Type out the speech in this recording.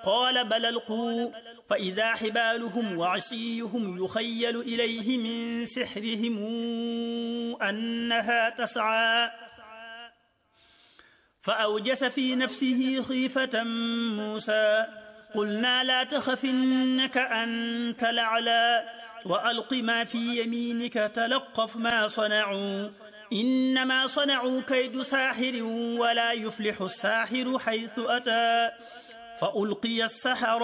قال بل ألقوا، فإذا حبالهم وعصيهم يخيل إليه من سحرهم أنها تسعى. فأوجس في نفسه خيفة موسى، قلنا لا تخف إنك أنت الأعلى، وألق ما في يمينك تلقف ما صنعوا، إنما صنعوا كيد ساحر ولا يفلح الساحر حيث أتى. فألقي السحرة